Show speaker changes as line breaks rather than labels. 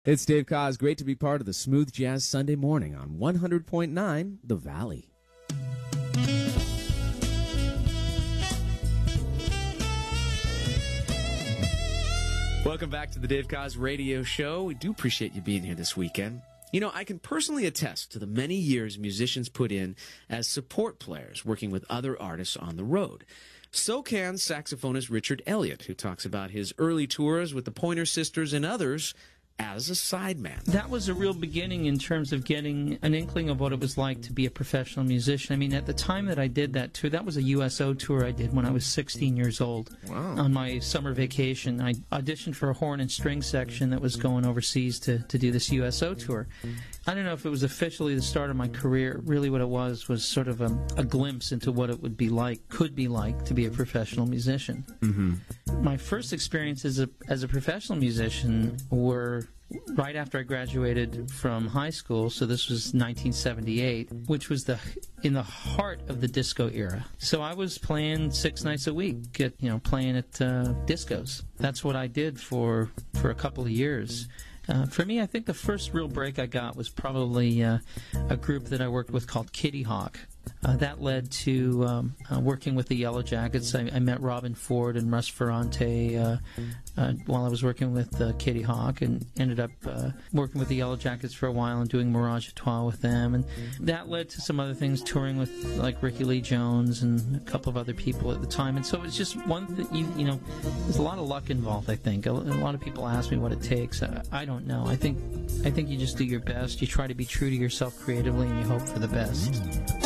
It's Dave Koz. Great to be part of the Smooth Jazz Sunday morning on 100.9 The Valley. Welcome back to the Dave Koz Radio Show. We do appreciate you being here this weekend. You know, I can personally attest to the many years musicians put in as support players working with other artists on the road. So can saxophonist Richard Elliott, who talks about his early tours with the Pointer Sisters and others as a sideman.
That was a real beginning in terms of getting an inkling of what it was like to be a professional musician. I mean, at the time that I did that tour, that was a USO tour I did when I was 16 years old.
Wow.
On my summer vacation. I auditioned for a horn and string section that was going overseas to do this USO tour. I don't know if it was officially the start of my career. Really what it was sort of a glimpse into what it would be like, could be like, to be a professional musician. Mm-hmm. My first experience as a professional musician were right after I graduated from high school, so this was 1978, which was in the heart of the disco era. So I was playing 6 nights a week, playing at discos. That's what I did for a couple of years. For me, I think the first real break I got was probably a group that I worked with called Kitty Hawk. That led to working with the Yellow Jackets. I met Robin Ford and Russ Ferrante while I was working with Kitty Hawk, and ended up working with the Yellow Jackets for a while and doing Mirage à Trois with them. And that led to some other things, touring with like Ricky Lee Jones and a couple of other people at the time. And so it was just one thing, there's a lot of luck involved, I think. A lot of people ask me what it takes. I don't know. I think you just do your best. You try to be true to yourself creatively, and you hope for the best.